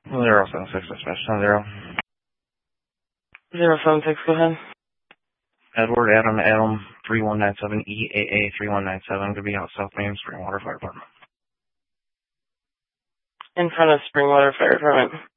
076 dispatch 10-0. 076, go ahead. Edward Adam 3197 EAA 3197 to be out South Main Springwater Fire Department. In front of Springwater Fire Department.